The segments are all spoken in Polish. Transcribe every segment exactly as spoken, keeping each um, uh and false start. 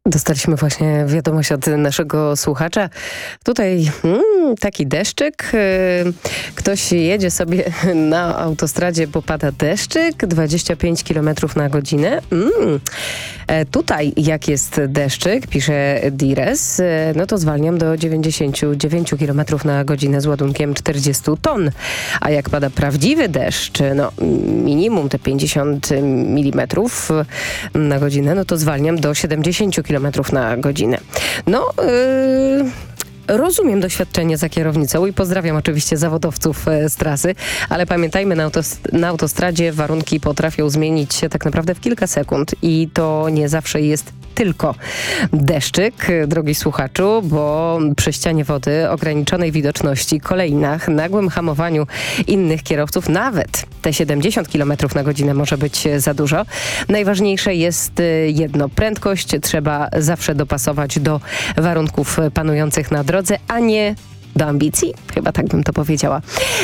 Dostaliśmy właśnie wiadomość od naszego słuchacza. Tutaj mm, taki deszczyk. Ktoś jedzie sobie na autostradzie, bo pada deszczyk. dwadzieścia pięć kilometrów na godzinę. Mm. Tutaj jak jest deszczyk, pisze Dires, no to zwalniam do dziewięćdziesiąt dziewięć kilometrów na godzinę z ładunkiem czterdzieści ton. A jak pada prawdziwy deszcz, no minimum te pięćdziesiąt milimetrów na godzinę, no to zwalniam do siedemdziesiąt kilometrów na godzinę. No, yy... Rozumiem doświadczenie za kierownicą i pozdrawiam oczywiście zawodowców z trasy, ale pamiętajmy, na, autost- na autostradzie warunki potrafią zmienić się tak naprawdę w kilka sekund i to nie zawsze jest tylko deszczyk, drogi słuchaczu, bo przy ścianie wody, ograniczonej widoczności, kolejnach, nagłym hamowaniu innych kierowców, nawet te siedemdziesiąt kilometrów na godzinę może być za dużo. Najważniejsze jest jedno, prędkość trzeba zawsze dopasować do warunków panujących na drodze, a nie do ambicji, chyba tak bym to powiedziała.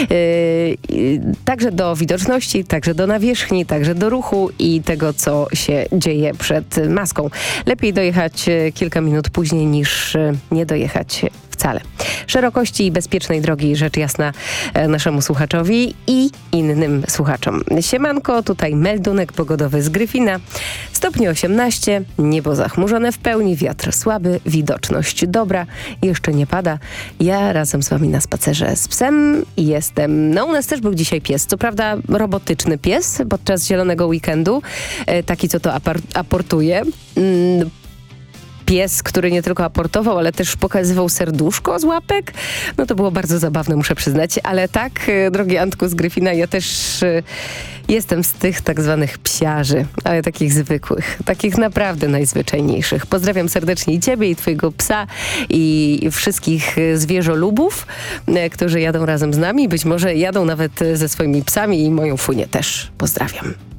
Yy, także do widoczności, także do nawierzchni, także do ruchu i tego, co się dzieje przed maską. Lepiej dojechać kilka minut później niż nie dojechać wcale. Szerokości i bezpiecznej drogi, rzecz jasna, naszemu słuchaczowi i innym słuchaczom. Siemanko, tutaj meldunek pogodowy z Gryfina. Stopnie osiemnaście, niebo zachmurzone w pełni, wiatr słaby, widoczność dobra, jeszcze nie pada. Ja razem z wami na spacerze z psem jestem. No u nas też był dzisiaj pies, co prawda robotyczny pies podczas zielonego weekendu, taki co to apar- aportuje. Mm, Pies, który nie tylko aportował, ale też pokazywał serduszko z łapek. No to było bardzo zabawne, muszę przyznać. Ale tak, drogi Antku z Gryfina, ja też y, jestem z tych tak zwanych psiarzy, ale takich zwykłych, takich naprawdę najzwyczajniejszych. Pozdrawiam serdecznie i ciebie, i twojego psa, i wszystkich zwierzolubów, y, którzy jadą razem z nami. Być może jadą nawet ze swoimi psami i moją Funię też. Pozdrawiam.